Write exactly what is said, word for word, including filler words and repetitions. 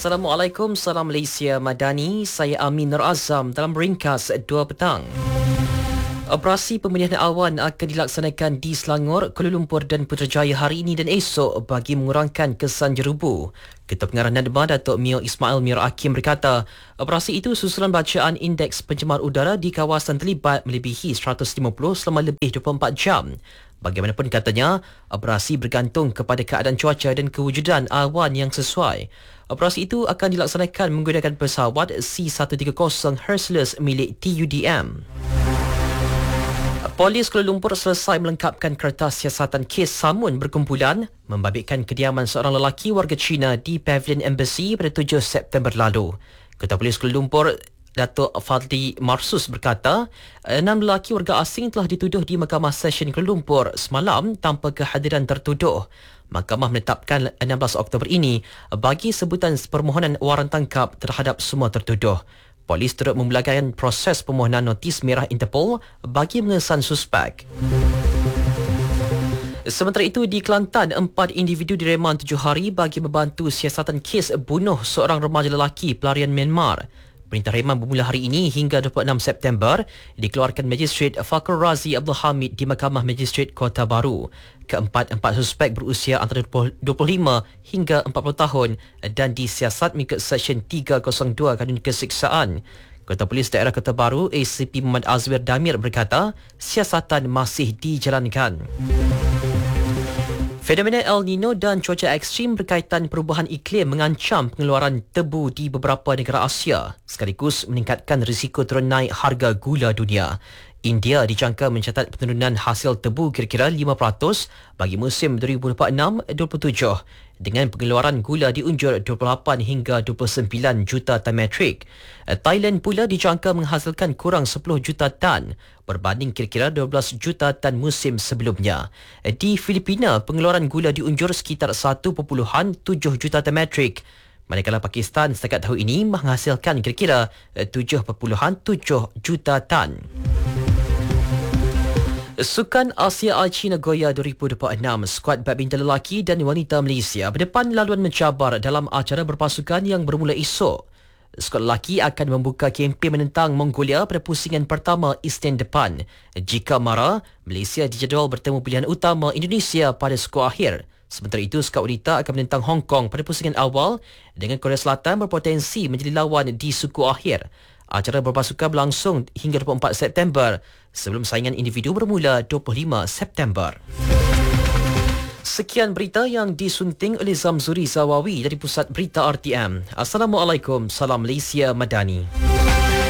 Assalamualaikum, salam Malaysia Madani. Saya Amin Nur Azam dalam ringkas dua petang. Operasi pemilihan awan akan dilaksanakan di Selangor, Kuala Lumpur dan Putrajaya hari ini dan esok bagi mengurangkan kesan jerubu. Ketua Pengarah NADMA Datuk Mio Ismail Mir Hakim berkata, operasi itu susulan bacaan indeks pencemar udara di kawasan terlibat melebihi seratus lima puluh selama lebih dua puluh empat jam. Bagaimanapun katanya, operasi bergantung kepada keadaan cuaca dan kewujudan awan yang sesuai. Operasi itu akan dilaksanakan menggunakan pesawat C seratus tiga puluh Hercules milik T U D M. Polis Kuala Lumpur selesai melengkapkan kertas siasatan kes samun berkumpulan membabitkan kediaman seorang lelaki warga Cina di Pavilion Embassy pada tujuh September lalu. Ketua Polis Kuala Lumpur Datuk Fadli Marsus berkata, enam lelaki warga asing telah dituduh di Mahkamah Session Kuala Lumpur semalam tanpa kehadiran tertuduh. Mahkamah menetapkan enam belas Oktober ini bagi sebutan permohonan waran tangkap terhadap semua tertuduh. Polis turut memulakan proses permohonan notis merah Interpol bagi mengesan suspek. Sementara itu, di Kelantan, empat individu direman tujuh hari bagi membantu siasatan kes bunuh seorang remaja lelaki pelarian Myanmar. Perintah reman bermula hari ini hingga dua puluh enam September dikeluarkan Magistrate Fakhr Razi Abdul Hamid di Mahkamah Magistrate Kota Baru. Keempat-empat suspek berusia antara dua puluh lima hingga empat puluh tahun dan disiasat mengikut Seksyen tiga kosong dua Kanun Kesiksaan. Ketua Polis Daerah Kota Baru A C P Muhammad Azwir Damir berkata, siasatan masih dijalankan. Fenomena El Nino dan cuaca ekstrim berkaitan perubahan iklim mengancam pengeluaran tebu di beberapa negara Asia, sekaligus meningkatkan risiko turun naik harga gula dunia. India dijangka mencatat penurunan hasil tebu kira-kira lima peratus bagi musim dua ribu dua puluh enam dua puluh tujuh dengan pengeluaran gula diunjur dua puluh lapan hingga dua puluh sembilan juta tan metrik. Thailand pula dijangka menghasilkan kurang sepuluh juta tan berbanding kira-kira dua belas juta tan musim sebelumnya. Di Filipina, pengeluaran gula diunjur sekitar satu perpuluhan tujuh juta tan metrik. Manakala Pakistan setakat tahun ini menghasilkan kira-kira tujuh perpuluhan tujuh juta tan. Sukan Asia I-C Nagoya dua ribu dua puluh enam, skuad badminton lelaki dan wanita Malaysia berdepan laluan mencabar dalam acara berpasukan yang bermula esok. Skuad lelaki akan membuka kempen menentang Mongolia pada pusingan pertama Isnin depan. Jika mara, Malaysia dijadual bertemu pilihan utama Indonesia pada suku akhir. Sementara itu, skuad wanita akan menentang Hong Kong pada pusingan awal dengan Korea Selatan berpotensi menjadi lawan di suku akhir. Acara berpasukan berlangsung hingga dua puluh empat September sebelum saingan individu bermula dua puluh lima September. Sekian berita yang disunting oleh Zamzuri Zawawi dari Pusat Berita R T M. Assalamualaikum, salam Malaysia Madani.